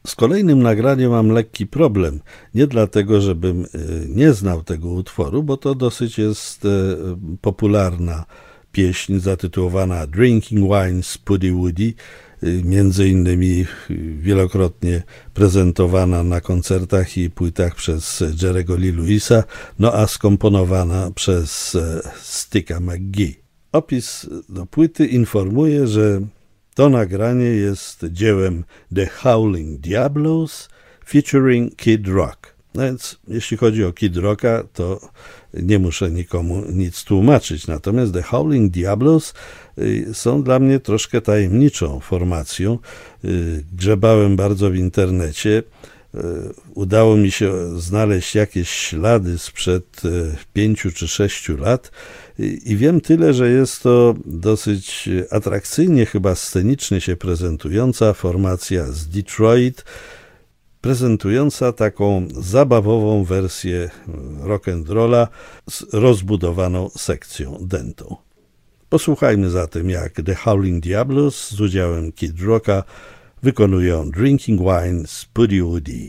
Z kolejnym nagraniem mam lekki problem. Nie dlatego, żebym nie znał tego utworu, bo to dosyć jest popularna pieśń zatytułowana Drinking Wine z Puddy Woody, między innymi wielokrotnie prezentowana na koncertach i płytach przez Jerry'ego Lee Lewisa, no a skomponowana przez Sticka McGee. Opis do płyty informuje, że to nagranie jest dziełem The Howling Diablos featuring Kid Rock. No więc jeśli chodzi o Kid Rocka, to nie muszę nikomu nic tłumaczyć. Natomiast The Howling Diablos są dla mnie troszkę tajemniczą formacją. Grzebałem bardzo w internecie. Udało mi się znaleźć jakieś ślady sprzed 5 czy 6 lat i wiem tyle, że jest to dosyć atrakcyjnie, chyba scenicznie się prezentująca formacja z Detroit, prezentująca taką zabawową wersję rock'n'rolla z rozbudowaną sekcją dentą. Posłuchajmy zatem, jak The Howling Diablos z udziałem Kid Rocka wykonują Drinking Wine z Puddy Woody.